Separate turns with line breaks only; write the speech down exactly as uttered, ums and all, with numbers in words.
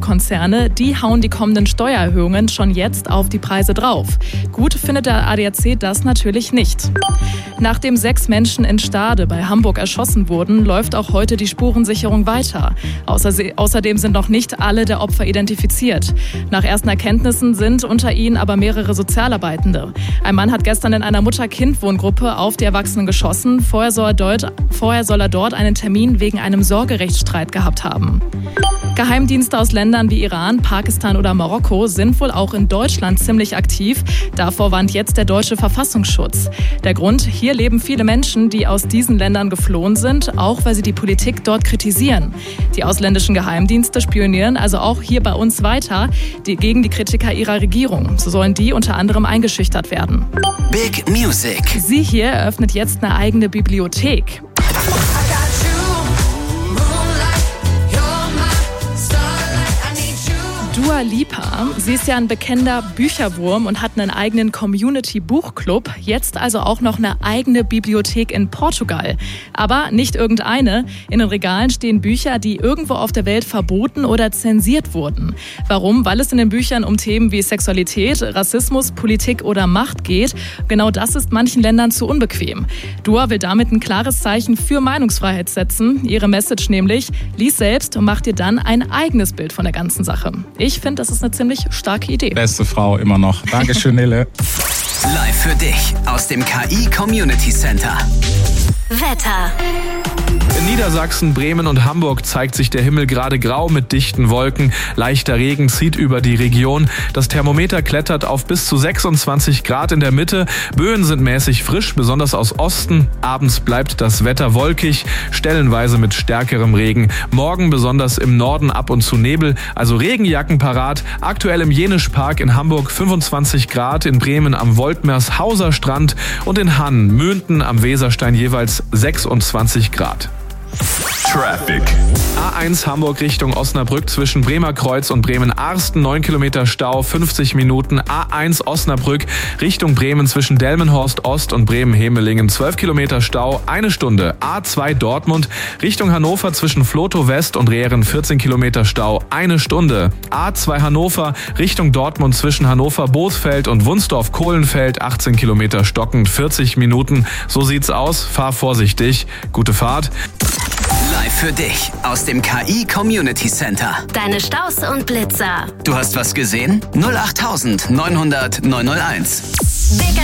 Autokonzerne, die hauen die kommenden Steuererhöhungen schon jetzt auf die Preise drauf. Gut findet der A D A C das natürlich nicht. Nachdem sechs Menschen in Stade bei Hamburg erschossen wurden, läuft auch heute die Spurensicherung weiter. Außerdem sind noch nicht alle der Opfer identifiziert. Nach ersten Erkenntnissen sind unter ihnen aber mehrere Sozialarbeitende. Ein Mann hat gestern in einer Mutter-Kind-Wohngruppe auf die Erwachsenen geschossen. Vorher soll er dort, vorher soll er dort einen Termin wegen einem Sorgerechtsstreit gehabt haben. Geheimdienste aus Ländern wie Iran, Pakistan oder Marokko sind wohl auch in Deutschland ziemlich aktiv. Davor warnt jetzt der deutsche Verfassungsschutz. Der Grund: Hier leben viele Menschen, die aus diesen Ländern geflohen sind, auch weil sie die Politik dort kritisieren. Die ausländischen Geheimdienste spionieren also auch hier bei uns weiter die, gegen die Kritiker ihrer Regierung. So sollen die unter anderem eingeschüchtert werden.
Big Music.
Sie hier eröffnet jetzt eine eigene Bibliothek. Dua Lipa, sie ist ja ein bekennender Bücherwurm und hat einen eigenen Community-Buchclub, jetzt also auch noch eine eigene Bibliothek in Portugal. Aber nicht irgendeine. In den Regalen stehen Bücher, die irgendwo auf der Welt verboten oder zensiert wurden. Warum? Weil es in den Büchern um Themen wie Sexualität, Rassismus, Politik oder Macht geht. Genau das ist manchen Ländern zu unbequem. Dua will damit ein klares Zeichen für Meinungsfreiheit setzen. Ihre Message nämlich: lies selbst und mach dir dann ein eigenes Bild von der ganzen Sache. Ich finde, das ist eine ziemlich starke Idee.
Beste Frau immer noch. Dankeschön, Nele.
Live für dich aus dem K I Community Center.
Wetter.
In Niedersachsen, Bremen und Hamburg zeigt sich der Himmel gerade grau mit dichten Wolken. Leichter Regen zieht über die Region. Das Thermometer klettert auf bis zu sechsundzwanzig Grad in der Mitte. Böen sind mäßig frisch, besonders aus Osten. Abends bleibt das Wetter wolkig, stellenweise mit stärkerem Regen. Morgen besonders im Norden ab und zu Nebel, also Regenjacken parat. Aktuell im Jenischpark in Hamburg fünfundzwanzig Grad, in Bremen am Woltmershauser Strand und in Hann, Münden am Weserstein jeweils sechsundzwanzig Grad.
Traffic.
A eins Hamburg Richtung Osnabrück zwischen Bremerkreuz und Bremen-Arsten, neun Kilometer Stau, fünfzig Minuten. A eins Osnabrück Richtung Bremen zwischen Delmenhorst Ost und Bremen-Hemelingen, zwölf Kilometer Stau, eine Stunde. A zwei Dortmund Richtung Hannover zwischen Flotow West und Rehren, vierzehn Kilometer Stau, eine Stunde. A zwei Hannover Richtung Dortmund zwischen Hannover-Bothfeld und Wunsdorf-Kohlenfeld, achtzehn Kilometer stockend, vierzig Minuten. So sieht's aus. Fahr vorsichtig. Gute Fahrt.
Live für dich aus dem K I Community Center.
Deine Staus und Blitzer.
Du hast was gesehen? null acht neunhundert neunhunderteins.